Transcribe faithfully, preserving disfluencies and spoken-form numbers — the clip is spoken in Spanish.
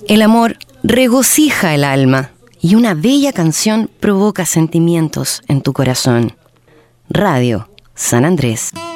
El amor regocija el alma y una bella canción provoca sentimientos en tu corazón. Radio San Andrés.